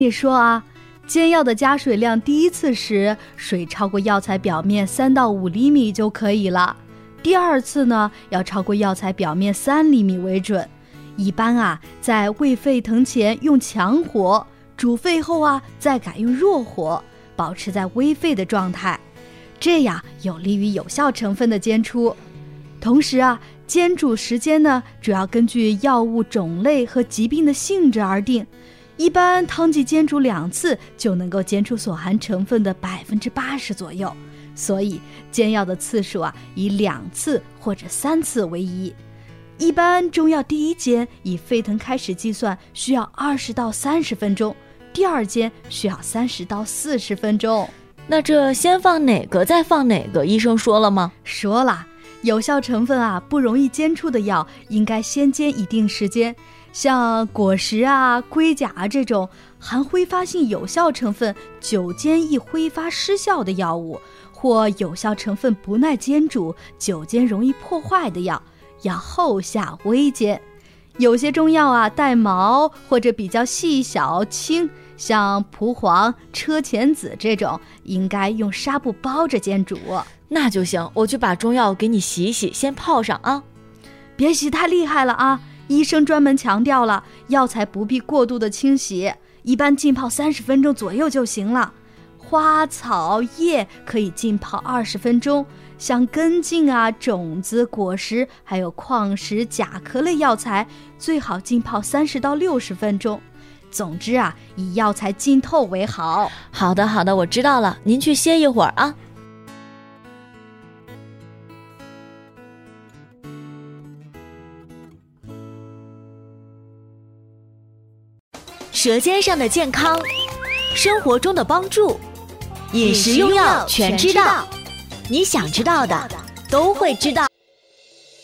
你说啊，煎药的加水量第一次时，水超过药材表面3到5厘米就可以了。第二次呢，要超过药材表面3厘米为准。一般啊，在未沸腾前用强火，煮沸后啊，再改用弱火，保持在微沸的状态，这样有利于有效成分的煎出。同时啊，煎煮时间呢，主要根据药物种类和疾病的性质而定。一般汤剂煎煮2次就能够煎出所含成分的80%左右，所以煎药的次数啊，以2次或者3次为宜。一般中药第一煎以沸腾开始计算，需要20到30分钟，第二煎需要30到40分钟。 那这先放哪个再放哪个，医生说了吗？ 说了，有效成分啊不容易煎出的药，应该先煎一定时间。像果实啊、龟甲啊这种含挥发性有效成分久煎易挥发失效的药物，或有效成分不耐煎煮、久煎容易破坏的药，要后下微煎。有些中药啊带毛或者比较细小轻，像蒲黄、车前子这种，应该用纱布包着煎煮。 那就行，我去把中药给你洗一洗，先泡上啊。 别洗太厉害了啊，医生专门强调了，药材不必过度的清洗，一般浸泡30分钟左右就行了。花草叶可以浸泡20分钟，像根茎啊、种子、果实，还有矿石、甲壳类药材，最好浸泡30到60分钟。总之啊，以药材浸透为好。 好的，我知道了，您去歇一会儿啊。舌尖上的健康，生活中的帮助，饮食用药全知道，你想知道的都会知道。